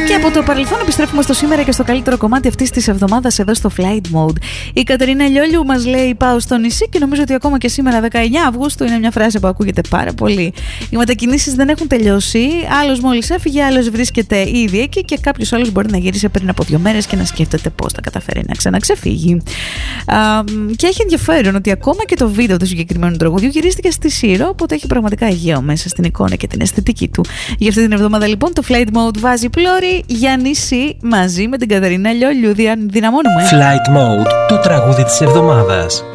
Και από το παρελθόν επιστρέφουμε στο σήμερα και στο καλύτερο κομμάτι αυτής της εβδομάδας εδώ στο Flight Mode. Η Κατερίνα Λιόλιου μας λέει: πάω στο νησί, και νομίζω ότι ακόμα και σήμερα 19 Αυγούστου είναι μια φράση που ακούγεται πάρα πολύ. Οι μετακινήσεις δεν έχουν τελειώσει. Άλλος μόλις έφυγε, άλλος βρίσκεται ήδη εκεί και κάποιος άλλος μπορεί να γύρισε πριν από 2 μέρες και να σκέφτεται πώς θα καταφέρει να ξαναξεφύγει. Και έχει ενδιαφέρον ότι ακόμα και το βίντεο του συγκεκριμένου τραγουδιού γυρίστηκε στη Σύρο, οπότε έχει πραγματικά αιγαίο μέσα στην εικόνα και την αισθητική του. Για αυτή την εβδομάδα λοιπόν το Flight Mode βάζει πλώρη για νησί μαζί με την Κατερίνα Λιόλιου. Δυναμώνουμε. Flight Mode, το τραγούδι της εβδομάδας.